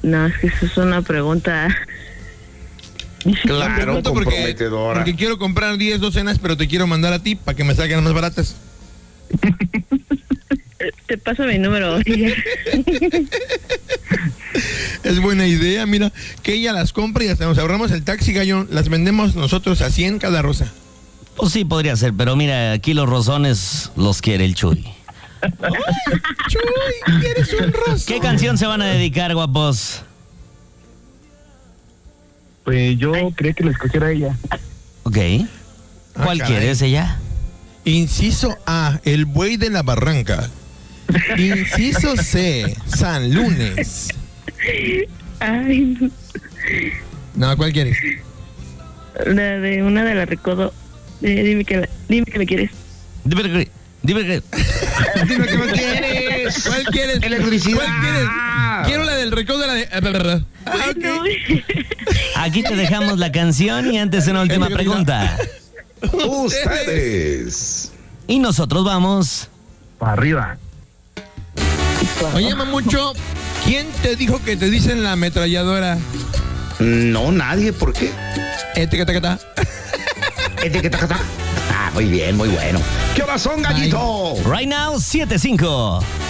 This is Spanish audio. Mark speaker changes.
Speaker 1: No, es que eso es una pregunta.
Speaker 2: Claro, comprometedora.
Speaker 3: Porque quiero comprar 10 docenas, pero te quiero mandar a ti para que me salgan más baratas.
Speaker 1: Te paso mi número.
Speaker 3: Es buena idea, mira, que ella las compre y hasta nos ahorramos el taxi, gallo. Las vendemos nosotros a 100 cada rosa.
Speaker 4: Pues sí, podría ser, pero mira, aquí los rosones los quiere el Chuy.
Speaker 3: Chuy, ¿quieres un roso?
Speaker 4: ¿Qué canción se van a dedicar, guapos?
Speaker 5: Pues yo creía que la escogiera ella.
Speaker 4: Ok. ¿Cuál
Speaker 3: caray.
Speaker 4: quieres ella?
Speaker 3: Inciso A, el buey de la barranca. Inciso C, San Lunes.
Speaker 1: Ay,
Speaker 3: No, ¿cuál quieres?
Speaker 1: una de la Recodo. Dime que me quieres.
Speaker 4: Dime que...
Speaker 2: Dime que me quieres.
Speaker 3: ¿Cuál quieres?
Speaker 2: Electricidad.
Speaker 3: ¿Cuál quieres? Quiero la del recodo de la de...
Speaker 1: No.
Speaker 4: Aquí te dejamos la canción y antes una última pregunta.
Speaker 2: Ustedes.
Speaker 4: Y nosotros vamos...
Speaker 5: Para arriba.
Speaker 3: Oye, mamucho, ¿quién te dijo que te dicen la ametralladora?
Speaker 2: No, nadie, ¿por qué?
Speaker 3: Etiqueta.
Speaker 2: Ah, muy bien, muy bueno. ¿Qué horas son, gallito?
Speaker 4: Right now, 7:05.